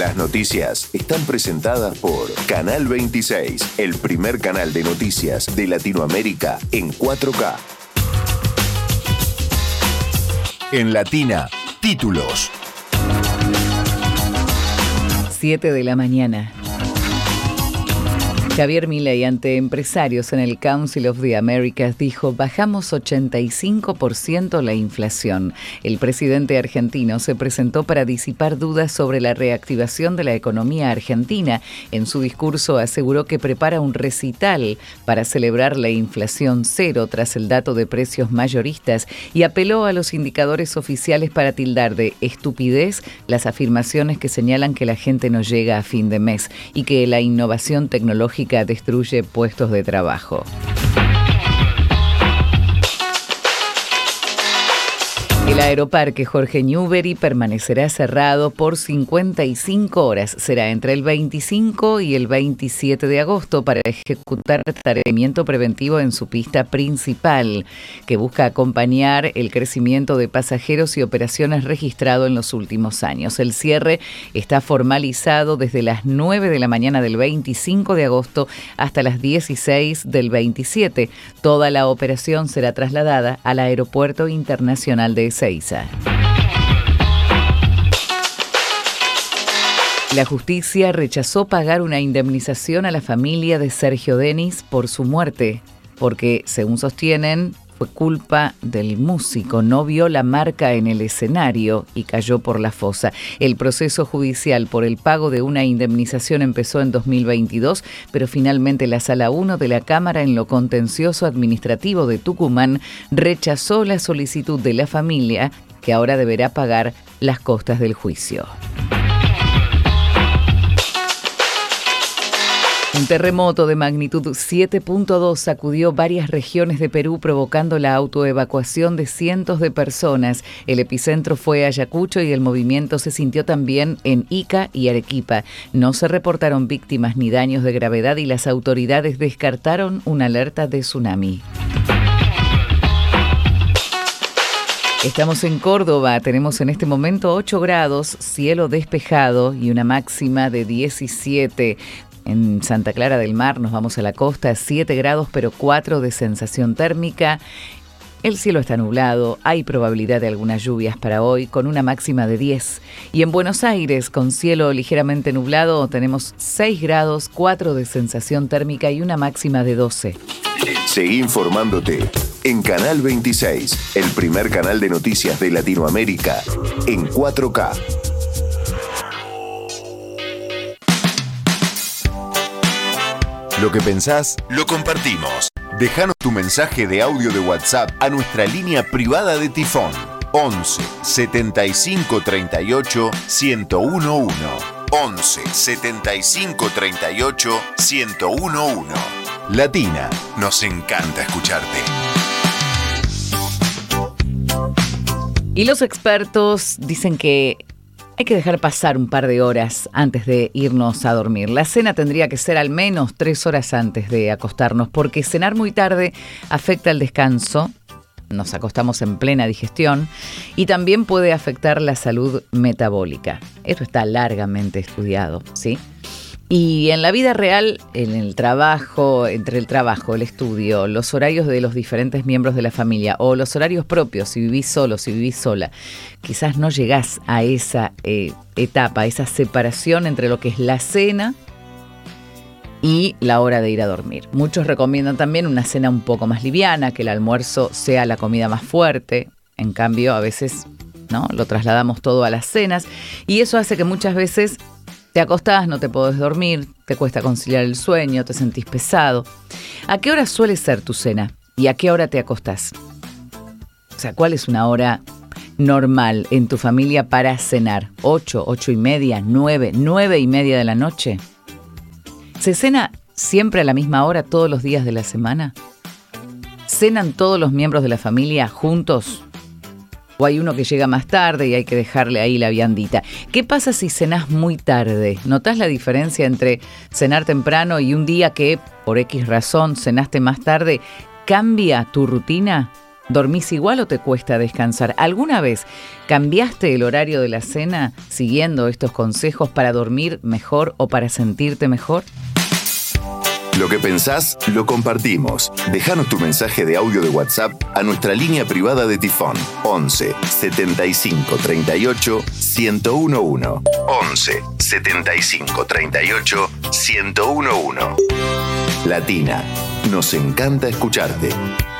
Las noticias están presentadas por Canal 26, el primer canal de noticias de Latinoamérica en 4K. En Latina, títulos. 7 de la mañana. Javier Milei, ante empresarios en el Council of the Americas, dijo: bajamos 85% la inflación. El presidente argentino se presentó para disipar dudas sobre la reactivación de la economía argentina. En su discurso aseguró que prepara un recital para celebrar la inflación cero tras el dato de precios mayoristas y apeló a los indicadores oficiales para tildar de estupidez las afirmaciones que señalan que la gente no llega a fin de mes y que la innovación tecnológica destruye puestos de trabajo. El aeroparque Jorge Newbery permanecerá cerrado por 55 horas. Será entre el 25 y el 27 de agosto para ejecutar tratamiento preventivo en su pista principal, que busca acompañar el crecimiento de pasajeros y operaciones registrado en los últimos años. El cierre está formalizado desde las 9 de la mañana del 25 de agosto hasta las 16 del 27. Toda la operación será trasladada al Aeropuerto Internacional de Ezeiza. La justicia rechazó pagar una indemnización a la familia de Sergio Denis por su muerte, porque, según sostienen, fue culpa del músico. No vio la marca en el escenario y cayó por la fosa. El proceso judicial por el pago de una indemnización empezó en 2022, pero finalmente la Sala 1 de la Cámara en lo Contencioso Administrativo de Tucumán rechazó la solicitud de la familia, que ahora deberá pagar las costas del juicio. Un terremoto de magnitud 7.2 sacudió varias regiones de Perú, provocando la autoevacuación de cientos de personas. El epicentro fue Ayacucho y el movimiento se sintió también en Ica y Arequipa. No se reportaron víctimas ni daños de gravedad y las autoridades descartaron una alerta de tsunami. Estamos en Córdoba, tenemos en este momento 8 grados, cielo despejado y una máxima de 17. En Santa Clara del Mar nos vamos a la costa, 7 grados pero 4 de sensación térmica. El cielo está nublado, hay probabilidad de algunas lluvias para hoy con una máxima de 10. Y en Buenos Aires, con cielo ligeramente nublado, tenemos 6 grados, 4 de sensación térmica y una máxima de 12. Seguí informándote en Canal 26, el primer canal de noticias de Latinoamérica en 4K. Lo que pensás, lo compartimos. Déjanos tu mensaje de audio de WhatsApp a nuestra línea privada de Tifón. 11 75 38 1011. 11 75 38 1011. Latina, nos encanta escucharte. Y los expertos dicen que hay que dejar pasar un par de horas antes de irnos a dormir. La cena tendría que ser al menos 3 horas antes de acostarnos, porque cenar muy tarde afecta el descanso, nos acostamos en plena digestión y también puede afectar la salud metabólica. Esto está largamente estudiado, ¿sí? Y en la vida real, en el trabajo, entre el trabajo, el estudio, los horarios de los diferentes miembros de la familia o los horarios propios, si vivís solo, si vivís sola, quizás no llegás a esa etapa, esa separación entre lo que es la cena y la hora de ir a dormir. Muchos recomiendan también una cena un poco más liviana, que el almuerzo sea la comida más fuerte. En cambio, a veces, ¿no?, lo trasladamos todo a las cenas y eso hace que muchas veces te acostás, no te podés dormir, te cuesta conciliar el sueño, te sentís pesado. ¿A qué hora suele ser tu cena? ¿Y a qué hora te acostás? O sea, ¿cuál es una hora normal en tu familia para cenar? ¿8, 8:30, 9, 9:30 de la noche? ¿Se cena siempre a la misma hora todos los días de la semana? ¿Cenan todos los miembros de la familia juntos? ¿O hay uno que llega más tarde y hay que dejarle ahí la viandita? ¿Qué pasa si cenás muy tarde? ¿Notás la diferencia entre cenar temprano y un día que, por X razón, cenaste más tarde? ¿Cambia tu rutina? ¿Dormís igual o te cuesta descansar? ¿Alguna vez cambiaste el horario de la cena siguiendo estos consejos para dormir mejor o para sentirte mejor? Lo que pensás, lo compartimos. Déjanos tu mensaje de audio de WhatsApp a nuestra línea privada de Tifón. 11 75 38 1011. 11 75 38 1011. Latina, nos encanta escucharte.